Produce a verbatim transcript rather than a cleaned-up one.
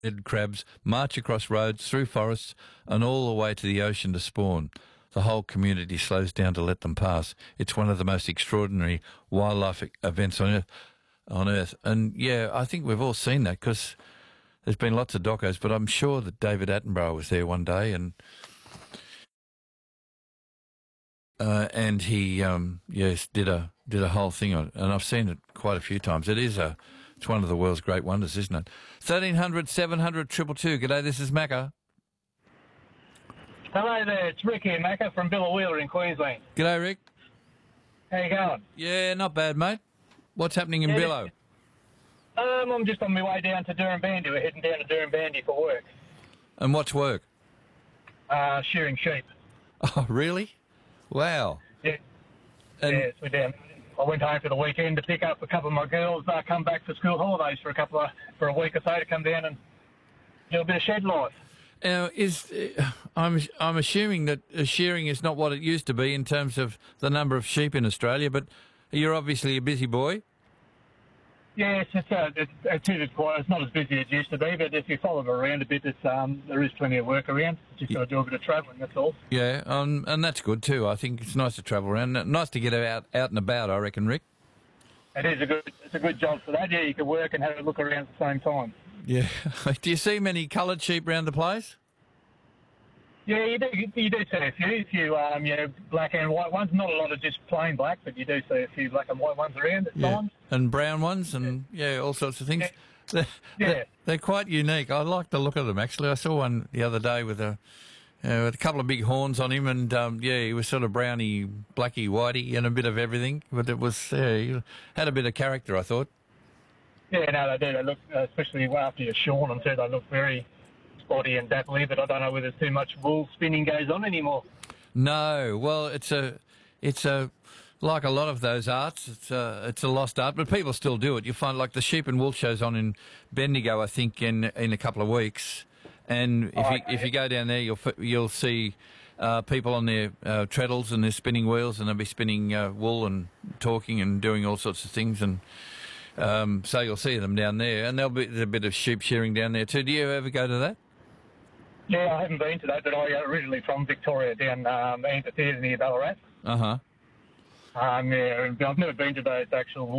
crabs march across roads, through forests, and all the way to the ocean to spawn. The whole community slows down to let them pass. It's one of the most extraordinary wildlife events on Earth. On Earth. And, yeah, I think we've all seen that because there's been lots of docos, but I'm sure that David Attenborough was there one day and uh, and he, um, yes, did a did a whole thing on it. And I've seen it quite a few times. It is a, it's one of the world's great wonders, isn't it? thirteen hundred, seven hundred, two two two. G'day, this is Macca. Hello there, it's Rick here, Macca, from Billawheeler in Queensland. G'day, Rick. How you going? Yeah, not bad, mate. What's happening in yeah, Billow? Um, I'm just on my way down to Durrumbandi. We're heading down to Durrumbandi for work. And what's work? Uh, shearing sheep. Oh, really? Wow. Yeah. And yes, we're down. I went home for the weekend to pick up a couple of my girls. Uh, come back for school holidays for a couple of for a week or so to come down and do a bit of shed life. Now, is uh, I'm I'm assuming that uh, shearing is not what it used to be in terms of the number of sheep in Australia, but you're obviously a busy boy. Yes, it's, uh, it's, it's, it's, quite, it's not as busy as it used to be, but if you follow it around a bit, it's, um, there is plenty of work around. Just got to do a bit of travelling, that's all. Yeah, um, and that's good too. I think it's nice to travel around. Nice to get out out and about, I reckon, Rick. It is a good it's a good job for that. Yeah, you can work and have a look around at the same time. Yeah. Do you see many coloured sheep around the place? Yeah, you do. You do see a few, a few, um, you know, black and white ones. Not a lot of just plain black, but you do see a few black and white ones around at Yeah. times. And brown ones, and yeah, all sorts of things. Yeah. They're, Yeah. they're, they're quite unique. I like the look of them. Actually, I saw one the other day with a uh, with a couple of big horns on him, and um, yeah, he was sort of browny, blacky, whitey, and a bit of everything. But it was yeah, he had a bit of character, I thought. Yeah, no, they do. They look, uh, especially after you're shorn them too, they look very spotty and dapply. But I don't know whether too much wool spinning goes on anymore. No, well, it's a, it's a, like a lot of those arts, it's a, it's a lost art, but people still do it. You find like the sheep and wool show's on in Bendigo, I think, in in a couple of weeks, and if Oh, you okay. if you go down there, you'll f- you'll see uh, people on their uh, treadles and their spinning wheels, and they'll be spinning uh, wool and talking and doing all sorts of things, and um, so you'll see them down there, and there'll be a bit of sheep shearing down there too. Do you ever go to that? Yeah, I haven't been to that, but I uh, originally from Victoria down um, Amphitheatre near Ballarat. Uh huh. Um, yeah, and I've never been to those actual